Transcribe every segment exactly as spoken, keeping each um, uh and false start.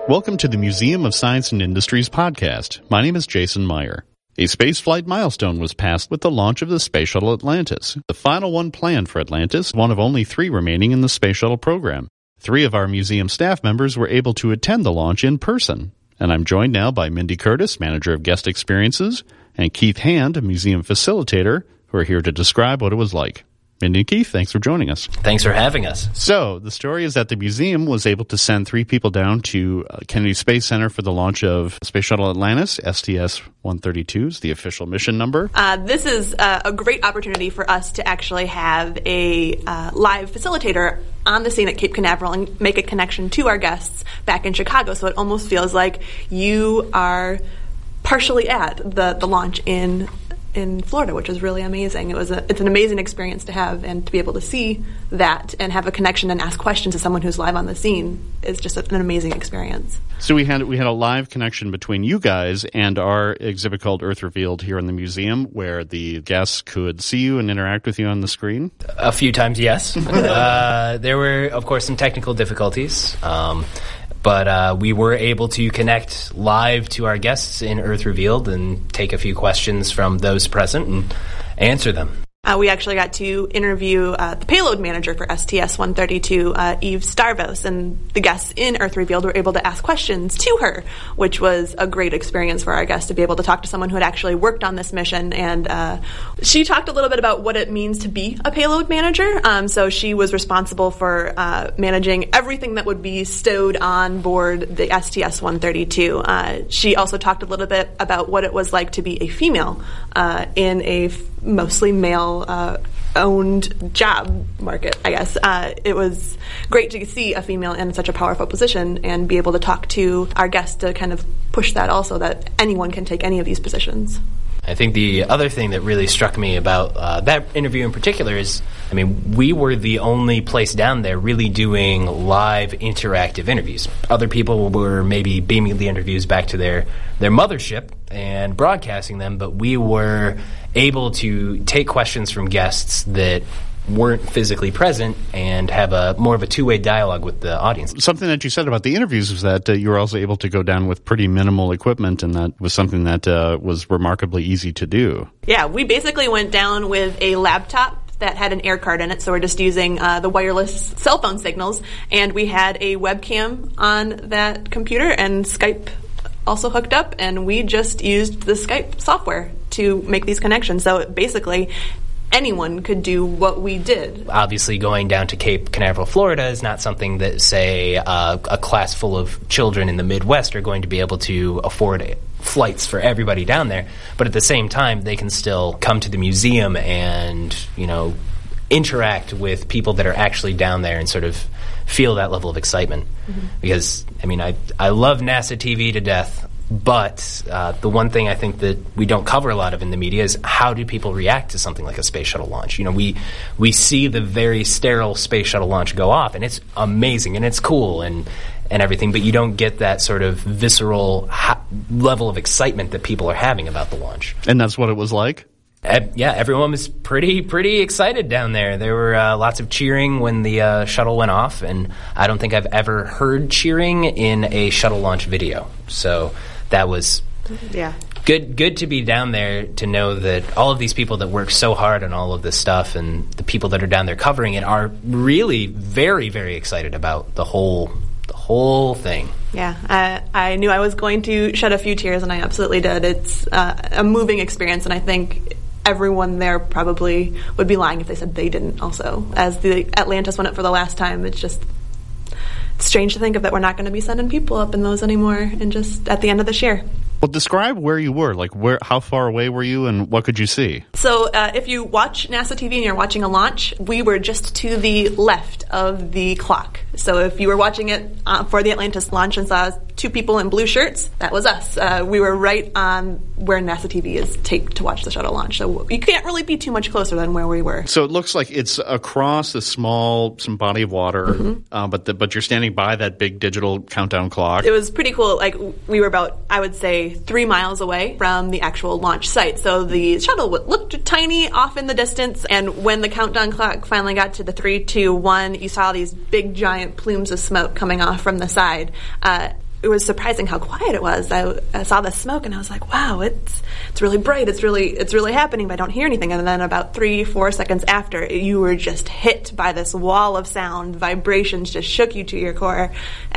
Welcome to the Museum of Science and Industry's podcast. My name is Jason Meyer. A spaceflight milestone was passed with the launch of the Space Shuttle Atlantis. The final one planned for Atlantis, one of only three remaining in the Space Shuttle program. Three of our museum staff members were able to attend the launch in person. And I'm joined now by Mindy Curtis, Manager of Guest Experiences, and Keith Hand, Museum Facilitator, who are here to describe what it was like. Mindy and Keith, thanks for joining us. Thanks for having us. So, the story is that the museum was able to send three people down to uh, Kennedy Space Center for the launch of Space Shuttle Atlantis. S T S one thirty-two is the official mission number. Uh, this is uh, a great opportunity for us to actually have a uh, live facilitator on the scene at Cape Canaveral and make a connection to our guests back in Chicago. So it almost feels like you are partially at the, the launch in in Florida, which is really amazing. It was a, it's an amazing experience to have, and to be able to see that and have a connection and ask questions to someone who's live on the scene is just an amazing experience. So we had we had a live connection between you guys and our exhibit called Earth Revealed here in the museum, where the guests could see you and interact with you on the screen. A few times, yes. uh, there were, of course, some technical difficulties. Um, But uh, we were able to connect live to our guests in Earth Revealed and take a few questions from those present and answer them. Uh, we actually got to interview uh, the payload manager for S T S one thirty-two, uh, Eve Starvos, and the guests in Earth Revealed were able to ask questions to her, which was a great experience for our guests to be able to talk to someone who had actually worked on this mission. And uh, she talked a little bit about what it means to be a payload manager. Um, so she was responsible for uh, managing everything that would be stowed on board the S T S one thirty-two. Uh, she also talked a little bit about what it was like to be a female uh, in a f- mostly male Uh, owned job market, I guess. Uh, it was great to see a female in such a powerful position and be able to talk to our guests to kind of push that also, that anyone can take any of these positions. I think the other thing that really struck me about uh, that interview in particular is, I mean, we were the only place down there really doing live interactive interviews. Other people were maybe beaming the interviews back to their, their mothership and broadcasting them, but we were able to take questions from guests that weren't physically present and have a more of a two-way dialogue with the audience. Something that you said about the interviews was that uh, you were also able to go down with pretty minimal equipment, and that was something that uh, was remarkably easy to do. Yeah, we basically went down with a laptop that had an air card in it, so we're just using uh, the wireless cell phone signals, and we had a webcam on that computer and Skype also hooked up, and we just used the Skype software to make these connections. So basically, anyone could do what we did. Obviously, going down to Cape Canaveral, Florida is not something that, say, uh, a class full of children in the Midwest are going to be able to afford flights for everybody down there. But at the same time, they can still come to the museum and, you know, interact with people that are actually down there and sort of feel that level of excitement. Mm-hmm. Because, I mean, I, I love NASA T V to death. But uh, the one thing I think that we don't cover a lot of in the media is how do people react to something like a space shuttle launch? You know, we we see the very sterile space shuttle launch go off, and it's amazing and it's cool and and everything, but you don't get that sort of visceral ha- level of excitement that people are having about the launch. And that's what it was like? Uh, yeah, everyone was pretty pretty excited down there. There were uh, lots of cheering when the uh, shuttle went off, and I don't think I've ever heard cheering in a shuttle launch video. So that was yeah good good to be down there, to know that all of these people that work so hard on all of this stuff and the people that are down there covering it are really very, very excited about the whole the whole thing. Yeah, I, I knew I was going to shed a few tears, and I absolutely did. It's uh, a moving experience, and I think everyone there probably would be lying if they said they didn't also. As the Atlantis went up for the last time, it's just it's strange to think of that we're not going to be sending people up in those anymore, and just at the end of this year. Well, describe where you were. Like, where, how far away were you, and what could you see? So, uh, if you watch NASA T V and you're watching a launch, we were just to the left of the clock. So, if you were watching it uh, for the Atlantis launch and saw two people in blue shirts, that was us. Uh, we were right on where NASA T V is taped to watch the shuttle launch. So, you can't really be too much closer than where we were. So, it looks like it's across a small, some body of water, mm-hmm. uh, but the, but you're standing by that big digital countdown clock. It was pretty cool. Like, we were about, I would say, three miles away from the actual launch site. So the shuttle looked tiny off in the distance, and when the countdown clock finally got to the three, two, one, you saw these big giant plumes of smoke coming off from the side. Uh, it was surprising how quiet it was. I, I saw the smoke and I was like, wow, it's it's really bright. It's really it's really happening, but I don't hear anything. And then about three, four seconds after, you were just hit by this wall of sound. Vibrations just shook you to your core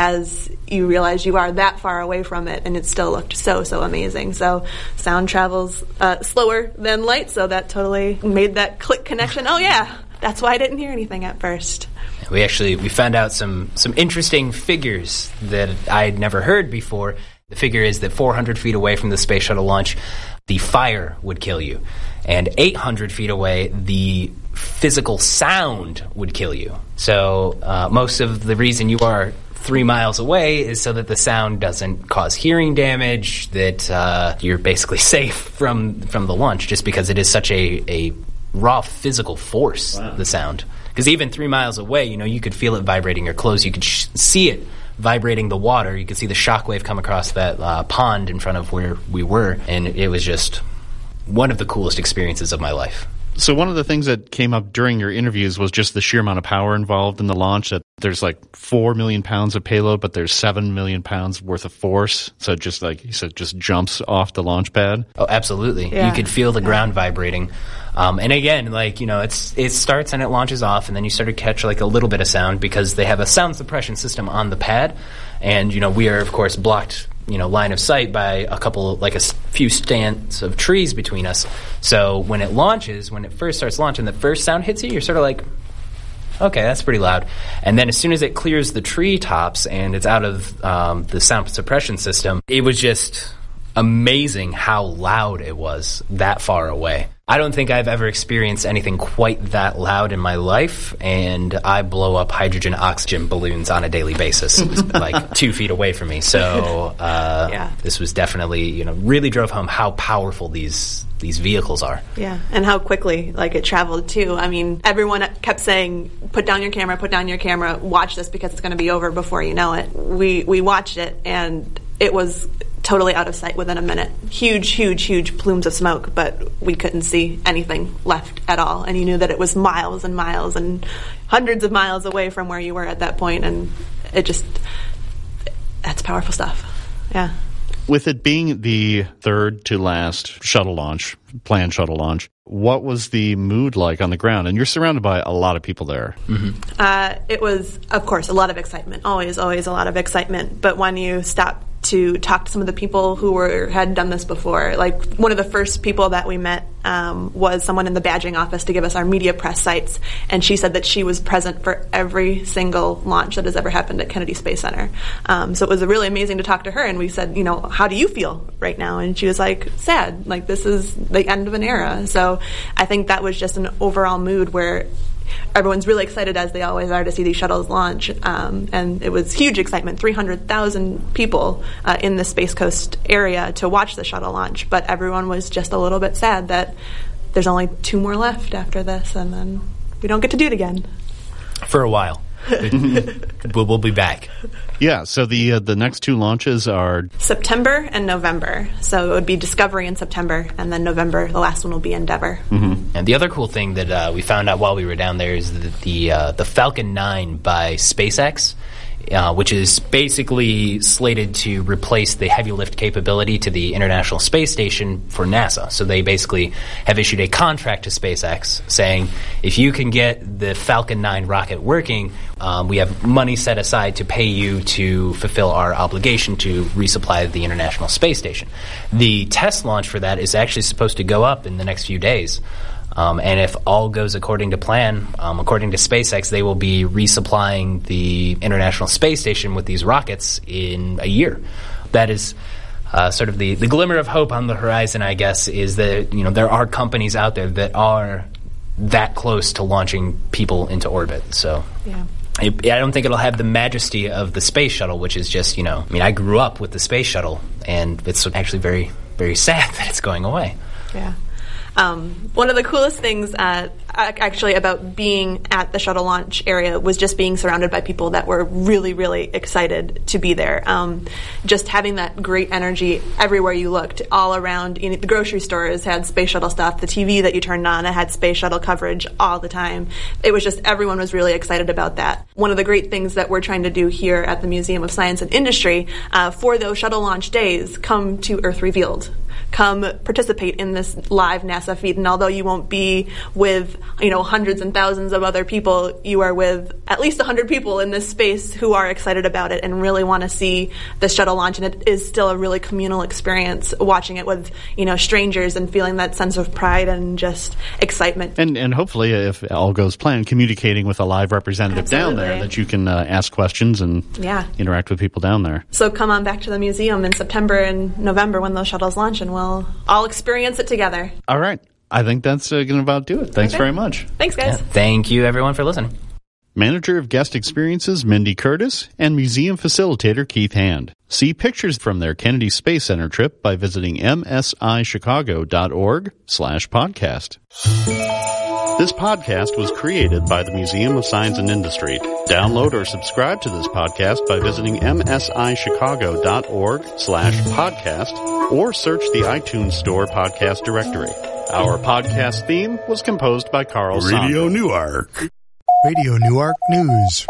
as you realized you are that far away from it, and it still looked so, so amazing. So sound travels uh, slower than light, so that totally made that click connection. Oh, yeah, that's why I didn't hear anything at first. We actually we found out some some interesting figures that I had never heard before. The figure is that four hundred feet away from the space shuttle launch, the fire would kill you, and eight hundred feet away, the physical sound would kill you. So uh, most of the reason you are three miles away is so that the sound doesn't cause hearing damage, that uh, you're basically safe from from the launch, just because it is such a, a raw physical force. Wow. The sound. Because even three miles away, you know, you could feel it vibrating your clothes. You could sh- see it vibrating the water. You could see the shockwave come across that uh, pond in front of where we were. And it was just one of the coolest experiences of my life. So one of the things that came up during your interviews was just the sheer amount of power involved in the launch, that there's like four million pounds of payload, but there's seven million pounds worth of force. So it just, like you said, just jumps off the launch pad. Oh, absolutely. Yeah. You could feel the ground vibrating. Um, and again, like, you know, it's it starts and it launches off, and then you start to catch like a little bit of sound because they have a sound suppression system on the pad. And, you know, we are, of course, blocked, you know, line of sight by a couple, like a few stands of trees between us. So when it launches, when it first starts launching, the first sound hits you, you're sort of like, okay, that's pretty loud. And then as soon as it clears the tree tops and it's out of um, the sound suppression system, it was just amazing how loud it was that far away. I don't think I've ever experienced anything quite that loud in my life, and I blow up hydrogen oxygen balloons on a daily basis, like two feet away from me. So uh, yeah. This was definitely, you know, really drove home how powerful these these vehicles are. Yeah, and how quickly, like, it traveled, too. I mean, everyone kept saying, put down your camera, put down your camera, watch this because it's going to be over before you know it. We we watched it, and it was totally out of sight within a minute. Huge, huge, huge plumes of smoke, but we couldn't see anything left at all. And you knew that it was miles and miles and hundreds of miles away from where you were at that point, and it just, that's powerful stuff. Yeah. With it being the third to last shuttle launch, planned shuttle launch, what was the mood like on the ground? And you're surrounded by a lot of people there. Mm-hmm. Uh, it was, of course, a lot of excitement. Always, always a lot of excitement. But when you stop to talk to some of the people who were had done this before, like one of the first people that we met um, was someone in the badging office to give us our media press sites, and she said that she was present for every single launch that has ever happened at Kennedy Space Center. Um, so it was really amazing to talk to her, and we said, you know, how do you feel right now? And she was like, sad, like this is the end of an era. So I think that was just an overall mood where everyone's really excited, as they always are, to see these shuttles launch. Um, and it was huge excitement, three hundred thousand people uh, in the Space Coast area to watch the shuttle launch. But everyone was just a little bit sad that there's only two more left after this, and then we don't get to do it again. For a while. we'll, we'll be back. Yeah, so the uh, the next two launches are September and November. So it would be Discovery in September, and then November, the last one will be Endeavour. Mm-hmm. And the other cool thing that uh, we found out while we were down there is that the uh, the Falcon nine by SpaceX, uh, which is basically slated to replace the heavy lift capability to the International Space Station for NASA. So they basically have issued a contract to SpaceX saying, if you can get the Falcon nine rocket working, um, we have money set aside to pay you to fulfill our obligation to resupply the International Space Station. The test launch for that is actually supposed to go up in the next few days. Um, and if all goes according to plan, um, according to SpaceX, they will be resupplying the International Space Station with these rockets in a year. That is uh, sort of the, the glimmer of hope on the horizon, I guess, is that, you know, there are companies out there that are that close to launching people into orbit. So yeah. I, I don't think it'll have the majesty of the space shuttle, which is just, you know, I mean, I grew up with the space shuttle, and it's actually very, very sad that it's going away. Yeah. Um, one of the coolest things uh, actually about being at the shuttle launch area was just being surrounded by people that were really, really excited to be there. Um, just having that great energy everywhere you looked, all around. You know, the grocery stores had space shuttle stuff. The T V that you turned on, it had space shuttle coverage all the time. It was just, everyone was really excited about that. One of the great things that we're trying to do here at the Museum of Science and Industry, uh, for those shuttle launch days, come to Earth Revealed. Come participate in this live NASA feed, and although you won't be with, you know, hundreds and thousands of other people, you are with at least one hundred people in this space who are excited about it and really want to see the shuttle launch. And it is still a really communal experience watching it with, you know, strangers and feeling that sense of pride and just excitement. And and hopefully, if all goes planned, communicating with a live representative Absolutely. down there that you can uh, ask questions and yeah. interact with people down there. So come on back to the museum in September and November when those shuttles launch, and we'll all experience it together. All right. I think that's uh, going to about do it. Thanks okay. very much. Thanks, guys. Yeah. Thank you, everyone, for listening. Manager of Guest Experiences Mindy Curtis and Museum Facilitator Keith Hand. See pictures from their Kennedy Space Center trip by visiting msichicago.org slash podcast. This podcast was created by the Museum of Science and Industry. Download or subscribe to this podcast by visiting msichicago.org slash podcast or search the iTunes Store podcast directory. Our podcast theme was composed by Carl Radio Sonder. Newark. Radio Newark News.